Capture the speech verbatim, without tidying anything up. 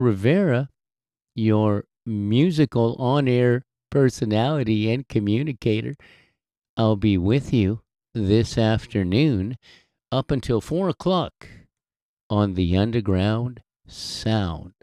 Rivera, your musical on air personality and communicator. I'll be with you this afternoon up until four o'clock on the Underground Sound.